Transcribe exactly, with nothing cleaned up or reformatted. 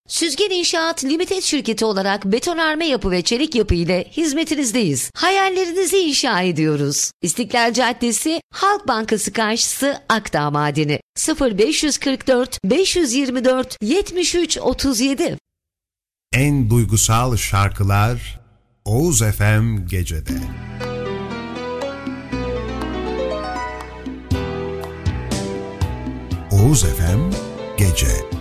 Süzgen İnşaat Limited şirketi olarak betonarme yapı ve çelik yapı ile hizmetinizdeyiz. Hayallerinizi inşa ediyoruz. İstiklal Caddesi, Halk Bankası karşısı, Akdağ Madeni. sıfır beş kırk dört beş yirmi dört yetmiş üç otuz yedi. En duygusal şarkılar Oğuz F M Gece'de. Oğuz F M Gece.